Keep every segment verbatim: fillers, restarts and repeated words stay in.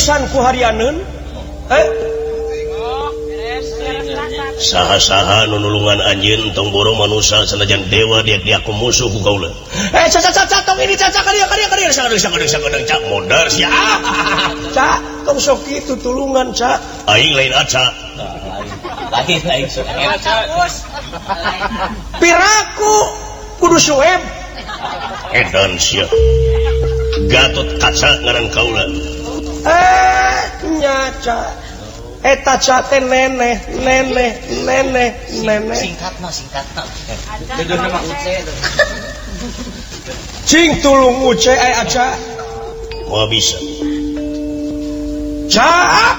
pisan ku harianeun eh saha-saha nunulungan anjeun tong boro manusia sanajan dewa dia dia aku musuh ku kaula eh caca caca tong ini caca ka dia ka dia ka dia sagadeng sagadeng sagadeng cak modar sia cak tong sok kitu tulungan cak aing lain aca lain lain aca piraku kudu sueb edan sia Gatot Kaca ngaran kaula eh nyaca eta cate neneh neneh neneh neneh singkatna singkatna jujurna mah uce cing tulung uce aya aca moal bisa ca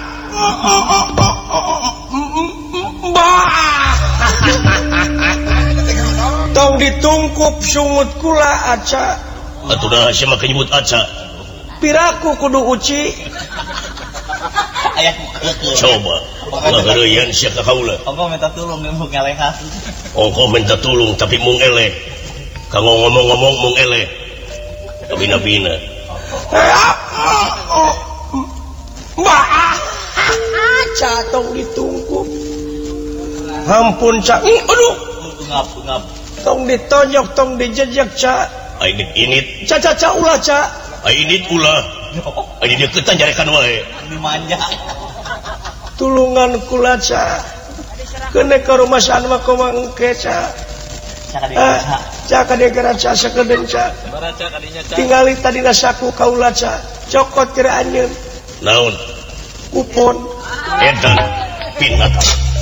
tong ditungkup sungut kula aca atuh dah sia mah nyebut aca piraku kudu uci aya coba ngaheureun sia ka kaula ongko minta tulung mung ngalehas ongko minta tulung tapi mung eleh kanggo ngomong-ngomong mung eleh bina-bina mbak catong ditungkup ampun cak aduh ngap ngap tong ditonjok tong dijejak cak ainit init caca cak ulah cak ainit ulah ini dia ketan jarekan wae dimanja tulungan kula ca kene ka rumah sana mah komo engke ca ca ka dia gara ca sakedeung ca tingali tadina saku kaula ca cokot kira anjeun naon kupon edan pinat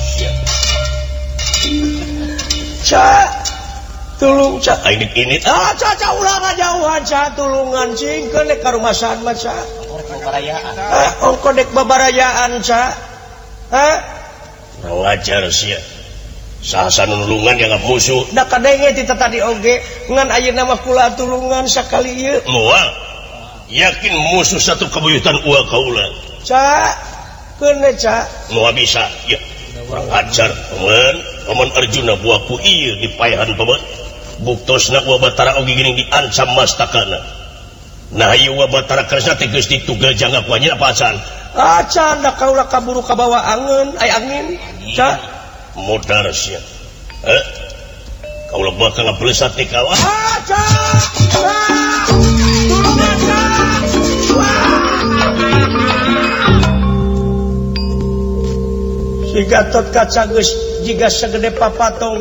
ca tulung ca ainit init ah ca ca ulah ngajauhan ca tulungan cing kene ka rumah sana mah ca eh ongko dek babarayaan ca eh ngajar sia saha nulungan yang musuh da kadenge ti tadi oge ngan ayeuna mah kula tulungan sakali ieu moal yakin musuh satu kebuyutan ulah kaula ca keune ca moal bisa ya kurang ajar paman paman Arjuna buahku ieu dipaehan paman buktosna wa Batara oge geuning diancam mastakana nah ieu wa Batara kresna teh geus ditugal jangga ku anjeun apa acan acan da kaula kaburu ka bawa angeun aya angin ca modar sia eh kaula bakal ngabelesat ti kaula aca si Gatot Kaca geus jiga sagede papatong